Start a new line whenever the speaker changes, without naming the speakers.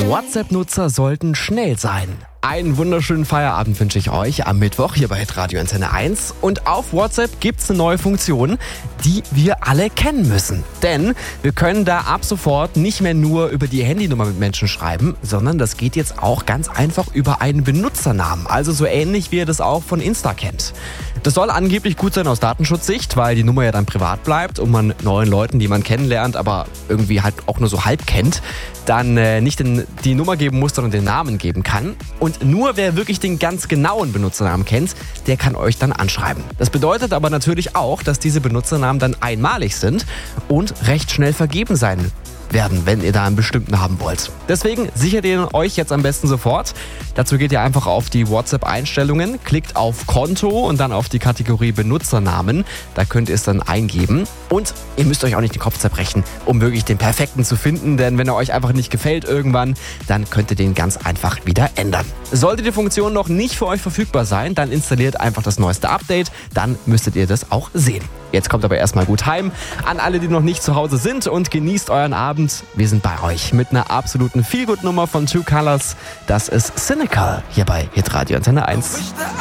WhatsApp-Nutzer sollten schnell sein. Einen wunderschönen Feierabend wünsche ich euch am Mittwoch hier bei Hitradio Antenne 1. Und auf WhatsApp gibt's eine neue Funktion, die wir alle kennen müssen. Denn wir können da ab sofort nicht mehr nur über die Handynummer mit Menschen schreiben, sondern das geht jetzt auch ganz einfach über einen Benutzernamen. Also so ähnlich wie ihr das auch von Insta kennt. Das soll angeblich gut sein aus Datenschutzsicht, weil die Nummer ja dann privat bleibt und man neuen Leuten, die man kennenlernt, aber irgendwie halt auch nur so halb kennt, dann nicht die Nummer geben muss, sondern den Namen geben kann. Und nur wer wirklich den ganz genauen Benutzernamen kennt, der kann euch dann anschreiben. Das bedeutet aber natürlich auch, dass diese Benutzernamen dann einmalig sind und recht schnell vergeben sein werden, wenn ihr da einen bestimmten haben wollt. Deswegen sichert ihr euch jetzt am besten sofort. Dazu geht ihr einfach auf die WhatsApp-Einstellungen, klickt auf Konto und dann auf die Kategorie Benutzernamen. Da könnt ihr es dann eingeben. Und ihr müsst euch auch nicht den Kopf zerbrechen, um wirklich den perfekten zu finden, denn wenn er euch einfach nicht gefällt irgendwann, dann könnt ihr den ganz einfach wieder ändern. Sollte die Funktion noch nicht für euch verfügbar sein, dann installiert einfach das neueste Update, dann müsstet ihr das auch sehen. Jetzt kommt aber erstmal gut heim an alle, die noch nicht zu Hause sind und genießt euren Abend. Wir sind bei euch mit einer absoluten Feelgood-Nummer von Two Colors. Das ist Cynical hier bei Hitradio Antenne 1.